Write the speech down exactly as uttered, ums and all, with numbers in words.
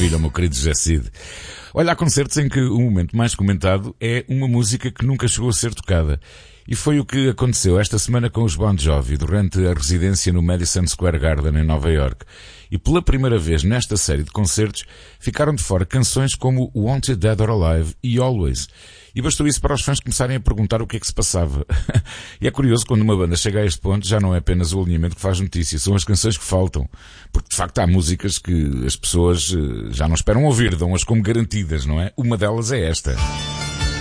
maravilha, meu querido José Cid. Olha, há concertos em que o momento mais comentado é uma música que nunca chegou a ser tocada. E foi o que aconteceu esta semana com os Bon Jovi durante a residência no Madison Square Garden em Nova York. E pela primeira vez nesta série de concertos ficaram de fora canções como Wanted Dead or Alive e Always. E bastou isso para os fãs começarem a perguntar o que é que se passava. E é curioso, quando uma banda chega a este ponto, já não é apenas o alinhamento que faz notícia, são as canções que faltam. Porque de facto há músicas que as pessoas já não esperam ouvir, dão-as como garantidas, não é? Uma delas é esta.